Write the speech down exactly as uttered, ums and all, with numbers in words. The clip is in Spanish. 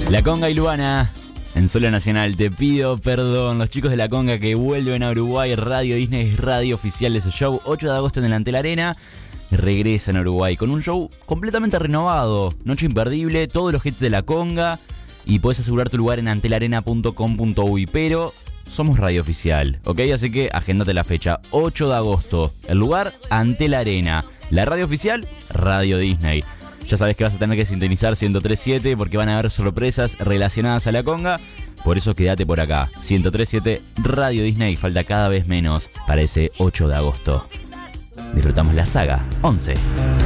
La Conga y Luana en Solo Nacional. Te pido perdón. Los chicos de La Conga que vuelven a Uruguay. Radio Disney es radio oficial de su show. ocho de agosto en el Antel Arena. Regresan a Uruguay con un show completamente renovado. Noche imperdible, todos los hits de La Conga. Y puedes asegurar tu lugar en antelarena punto com punto uy. Pero somos radio oficial, ¿ok? Así que agéndate la fecha. ocho de agosto. El lugar, Antel Arena. La radio oficial, Radio Disney. Ya sabes que vas a tener que sintonizar ciento tres punto siete porque van a haber sorpresas relacionadas a La Conga. Por eso quédate por acá. ciento tres punto siete Radio Disney. Falta cada vez menos para ese ocho de agosto. Disfrutamos la saga once.